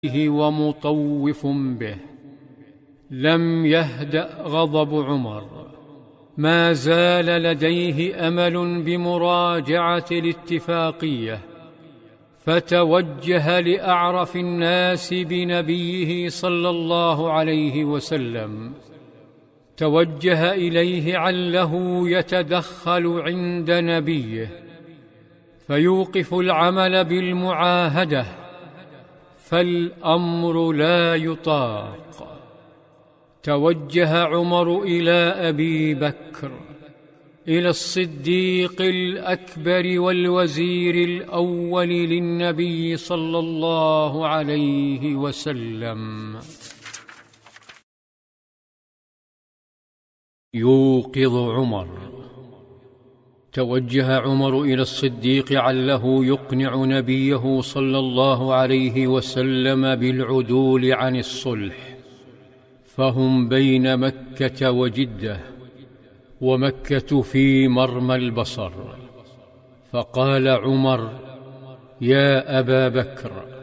ومطوف به. لم يهدأ غضب عمر، ما زال لديه أمل بمراجعة الاتفاقية، فتوجه لأعرف الناس بنبيه صلى الله عليه وسلم، توجه إليه عله يتدخل عند نبيه فيوقف العمل بالمعاهدة، فالأمر لا يطاق. توجه عمر إلى أبي بكر، إلى الصديق الأكبر والوزير الأول للنبي صلى الله عليه وسلم. يوقظ عمر. توجه عمر إلى الصديق عله يقنع نبيه صلى الله عليه وسلم بالعدول عن الصلح، فهم بين مكة وجدة، ومكة في مرمى البصر. فقال عمر: يا أبا بكر،